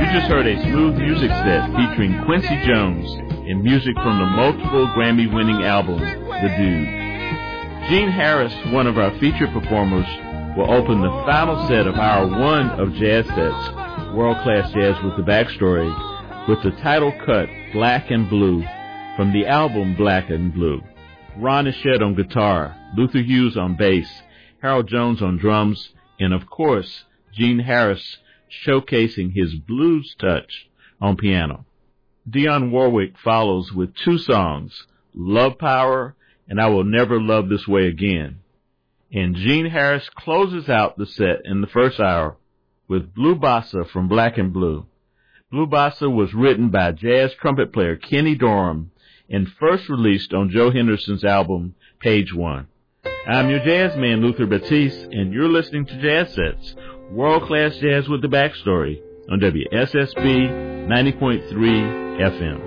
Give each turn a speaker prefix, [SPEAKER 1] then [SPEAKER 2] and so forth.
[SPEAKER 1] just heard a smooth music set featuring Quincy Jones and music from the multiple Grammy-winning album, The Dude. Gene Harris, one of our featured performers, will open the final set of Hour 1 of Jazz Sets, World Class Jazz with the Backstory, with the title cut, Black and Blue, from the album Black and Blue. Ron Hachette on guitar, Luther Hughes on bass, Harold Jones on drums, and of course, Gene Harris showcasing his blues touch on piano. Dionne Warwick follows with two songs, Love Power and I Will Never Love This Way Again. And Gene Harris closes out the set in the first hour with Blue Bossa from Black and Blue. Blue Bossa was written by jazz trumpet player Kenny Dorham and first released on Joe Henderson's album, Page One. I'm your jazz man, Luther Batiste, and you're listening to Jazz Sets, world-class jazz with the backstory on WSSB 90.3 FM.